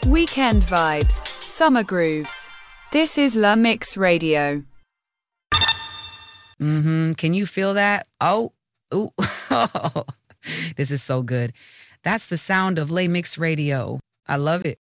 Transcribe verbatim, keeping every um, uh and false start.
Weekend vibes, summer grooves. This is La Mix Radio. Mm-hmm. Can you feel that? Oh, ooh. This is so good. That's the sound of La Mix Radio. I love it.